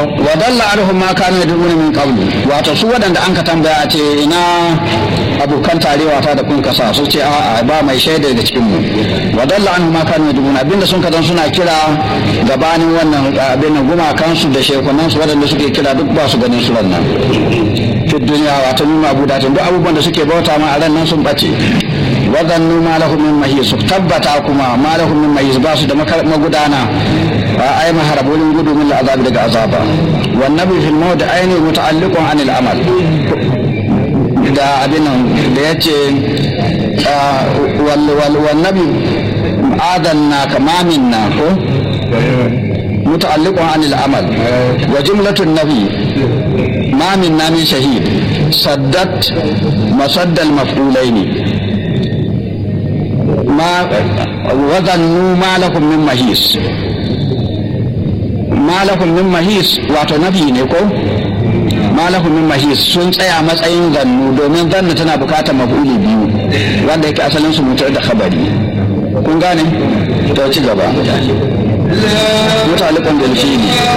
wa dalla anhum ma kanu yad'una min qablu wato su wadanda an ka tambaya ce ina abokan tarewa ta da kun kasa su ce a'a ba mai shaida daga cikin mu wa dalla anhum ma kanu yad'una abinda sun kazan suna kira gabanin wannan abin gumakan su da shekunan su wadanda suke kira duk ba su ganin su wannan fi duniya wato mu mabudatin duk abubuwan da suke bauta ma a ran nan sun bace wadannu ma lahum min mahis tabbata kuma ma lahum min mahis ba su da magudana ay maharabun gudu min al'azab daga azaba wan nabi fil mawd ayni muta'alliqun anil amal da abin da yace wal nabi adanna kama minna ko muta'alliqun anil amal wa jumlatun nabi ma minna min shahid saddat masaddal maf'ulaini ma wadannu ma lakum min mahis ma lakum min mahis wato nabi ne ko ma lakum min mahis sun tsaya matsayin zannu domin zanna tana bukatar maf'uli biyu wanda yake asalin su mutar da khabari kun gane to ci gaba mutaliqan bil fi'li